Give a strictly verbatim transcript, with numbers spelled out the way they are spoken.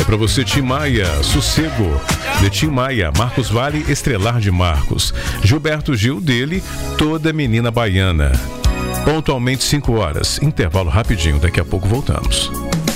Pra você, Tim Maia, Sossego, de Tim Maia, Marcos Vale, Estrelar de Marcos. Gilberto Gil, dele, Toda Menina Baiana. Pontualmente cinco horas, intervalo rapidinho, daqui a pouco voltamos.